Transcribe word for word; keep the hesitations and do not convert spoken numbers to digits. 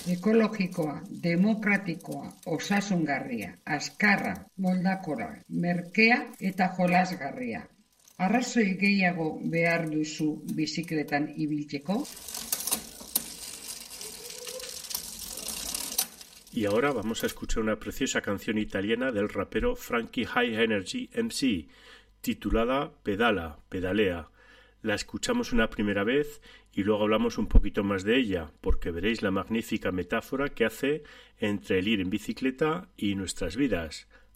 ekologikoa, demokratikoa, osasungarria, azkarra, moldakora, merkea eta jolasgarria. Arrazoi gehiago behar duzu bizikletan ibiltzeko? Y ahora vamos a escuchar una preciosa canción italiana del rapero Frankie High Energy M C, titulada Pedala, pedalea. La escuchamos una primera vez y luego hablamos un poquito más de ella, porque veréis la magnífica metáfora que hace entre el ir en bicicleta y nuestras vidas.